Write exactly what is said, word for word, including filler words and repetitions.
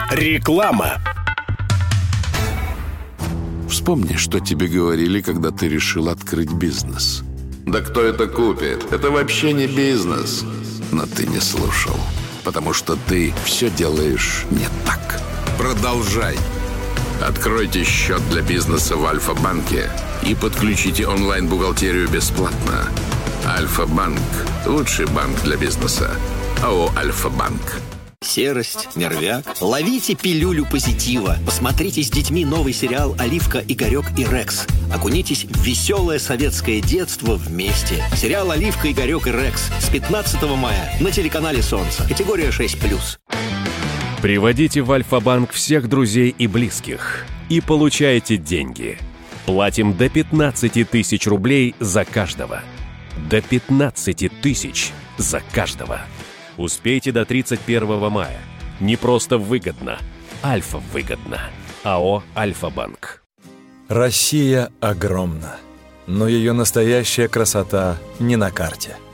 Реклама. Вспомни, что тебе говорили, когда ты решил открыть бизнес. Да кто это купит? Это вообще не бизнес. Но ты не слушал, потому что ты все делаешь не так. Продолжай. Откройте счет для бизнеса в Альфа-банке и подключите онлайн-бухгалтерию бесплатно. Альфа-банк – лучший банк для бизнеса. АО «Альфа-банк». Серость, нервяк. Ловите пилюлю позитива. Посмотрите с детьми новый сериал «Оливка, Игорек и Рекс». Окунитесь в веселое советское детство вместе. Сериал «Оливка, Игорек и Рекс» с пятнадцатого мая на телеканале «Солнце». Категория шесть плюс. Приводите в Альфа-банк всех друзей и близких и получайте деньги. Платим до пятнадцати тысяч рублей за каждого. До пятнадцати тысяч за каждого. Успейте до тридцать первого мая. Не просто выгодно, Альфа выгодно. АО «Альфа-банк». Россия огромна, но ее настоящая красота не на карте.